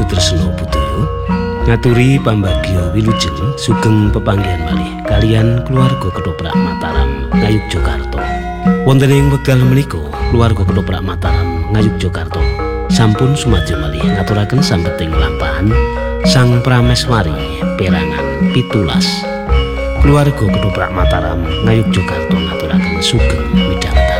Sutresna Budaya ngaturi pambagya wilujeng sugeng pepanggihan malih kaliyan keluarga Ketoprak Mataram Ngayogyakarta. Wonten ing wekdal menika keluarga Ketoprak Mataram Ngayogyakarta sampun sumadyo malih ngaturaken sambeting lampahan Sang Prameswari perangan 17. Keluarga Ketoprak Mataram Ngayogyakarta ngaturaken sugeng